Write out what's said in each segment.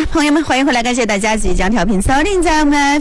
朋友们，欢迎回来，感谢大家即将调频收听在我们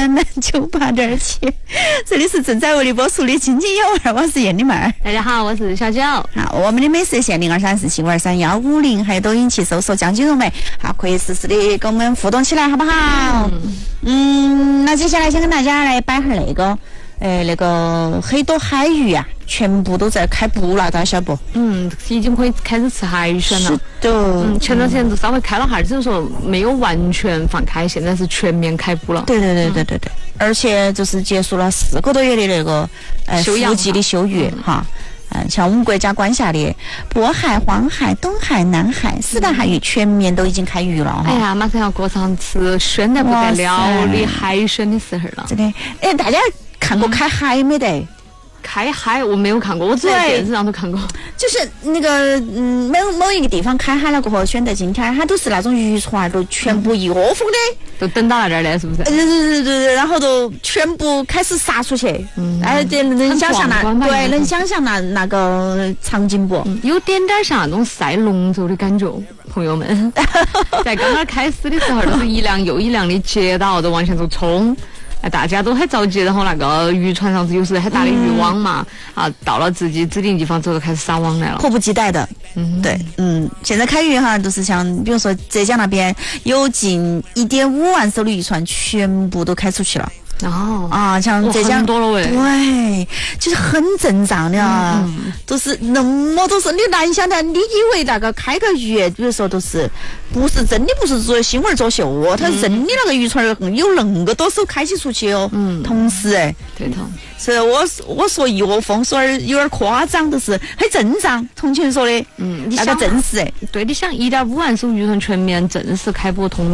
FM98.7，这里是正在为你播出的津津有味，我是燕妮妹儿。 大家好，我是小九。 好，我们的美食线023475235150，还有抖音去搜索江金融美，好，可以实时的跟我们互动起来，好不好？那接下来先跟大家来摆下那个很多海鱼啊，全部都在开捕了，大家晓得不？ 已经可以开始吃海鲜了。 是的。 前段时间就稍微开了哈，只是说没有完全放开，现在是全面开捕了。 对。而且就是结束了4个多月的那个伏季的休渔哈。像我们国家管辖的渤海、黄海、东海、南海4大海域全面都已经开渔了哈。 哎呀，马上要过上吃鲜得不得了的海鲜的时候了。 真的，大家看过开海没得？ 开海我没有看过，我只在电视上都看过。 就是那个某一个地方开海了过后，选择今天它都是那种渔船都全部一窝蜂的， 都等到那点儿的，是不是？ 对，然后都全部开始杀出去。能想象能想象那个场景不？ 有点像那种赛龙舟的感觉，朋友们。在刚刚开始的时候，都是一辆又一辆的接到都往前头冲。大家都很着急，然后那个渔船上有时很大的渔网嘛，到了自己指定地方之后就开始撒网来了， 迫不及待的。对，现在开渔哈都是像比如说浙江那边有近1.5万艘的渔船全部都开出去了。像浙江多了喂， 对，就是很正常的，都是你难想的，你以为那个开个渔，比如说都是不是真的不是做新闻作秀哦，他真的那个渔船有那个多艘开起出去哦，同时对头。 所以我说一窝蜂，说有点夸张，都是很正常。重庆说的，那个正式对，你想1.5万艘渔船全面正式开播通。